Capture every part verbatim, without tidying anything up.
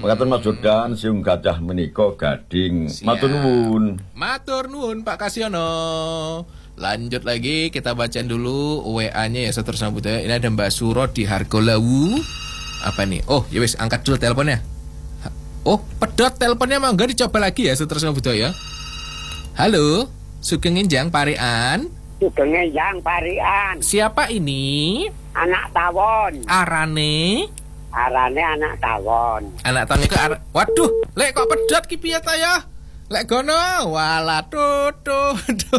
Makaten Mas Jordan siung gajah menika gading. Matur nuwun. Matur nuwun Pak Kasyono. Lanjut lagi kita bacain dulu W A-nya ya seterusnya budaya. Ini ada Mbak Suro di Hargolawu. Apa nih? Oh, ya wis angkat dulu teleponnya. Oh, pedot teleponnya mau enggak dicoba lagi ya seterusnya budaya. Halo, Sugeng Enjang Parian. Sugeng Enjang Parian. Siapa ini? Anak tawon. Arane? Arane anak tawon. Anak tawon ke ar- Waduh, lek kok pedot ki piye ta ya? Lek gono, wala tutu.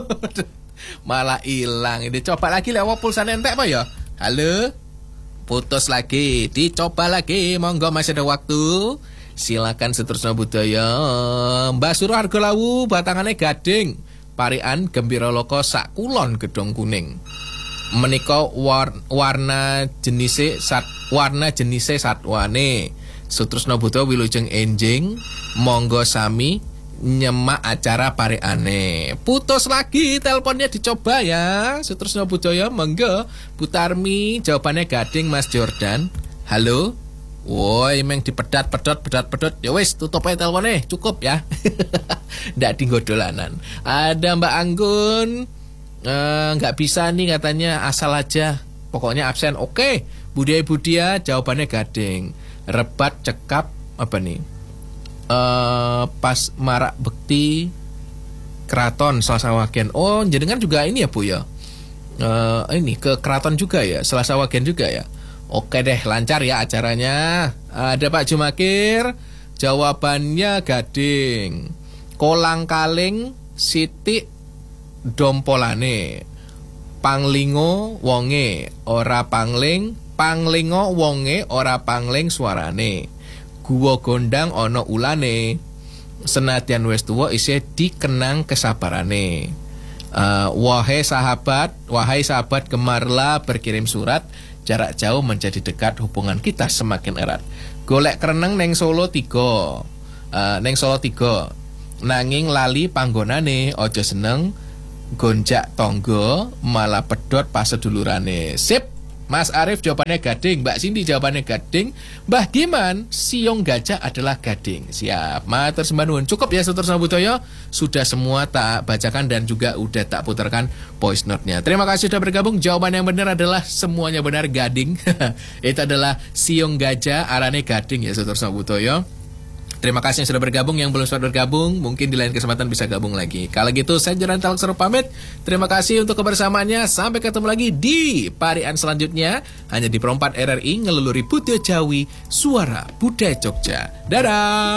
Malah hilang. Ini coba lagi lek pulsane entek apa ya? Halo? Putus lagi, dicoba lagi. Monggo masih ada waktu. Silakan seterusnya budaya. Mbak Suruh Hargolawu batangannya gading. Parian Gembira Loko sak kulon gedong kuning. Menika war, warna jenise sat warna jenise satwane. Seterusnya budaya wilujeng enjing. Monggo sami nyemak acara pariane. Putus lagi teleponnya dicoba ya. Seterusnya budaya monggo Butarmi jawabannya gading Mas Jordan. Halo. Woi, emang dipedat pedot pedat pedot. Ya wes tutup aja teleponnya, cukup ya. Ndak dinggo dolanan. Ada Mbak Anggun. Nggak uh, bisa nih katanya, asal aja. Pokoknya absen. Oke. Budaya Budia jawabannya gading. Rebat cekap apa nih? Uh, pas marak bekti keraton Selasa Wagen. Oh, jenengan juga ini ya Bu ya. Uh, ini ke keraton juga ya, Selasa Wagen juga ya. Oke deh, lancar ya acaranya. Ada Pak Jumakir, jawabannya gading. Kolang kaling siti dompolane. Panglingo wonge ora pangling, panglingo wonge ora pangling suarane. Guwa gondang ono ulane. Senadyan wis tuwa isih dikenang kesabarane. Uh, wahai sahabat, wahai sahabat gemarlah berkirim surat. Jarak jauh menjadi dekat, hubungan kita semakin erat. Golek kereneng neng Solo tiga. Uh, neng Solo tiga. Nanging lali panggonane, ojo seneng gonjak tonggo, malah pedot pas sedulurane. Sip. Mas Arif jawabannya gading, Mbak Cindy jawabannya gading, Mbah Giman siung gajah adalah gading. Siap. Matur sembah nuwun. Cukup ya seterusnya butoyo. Sudah semua tak bacakan dan juga udah tak putarkan voice note-nya. Terima kasih sudah bergabung. Jawaban yang benar adalah semuanya benar gading. Itu adalah siung gajah arane gading ya seterusnya butoyo. Terima kasih yang sudah bergabung, yang belum sempat bergabung mungkin di lain kesempatan bisa gabung lagi. Kalau gitu saya Jordan Talkshow pamit. Terima kasih untuk kebersamaannya. Sampai ketemu lagi di parian selanjutnya hanya di Perempat R R I ngeluluri Budaya Jawi, Suara Budaya Jogja. Dadah.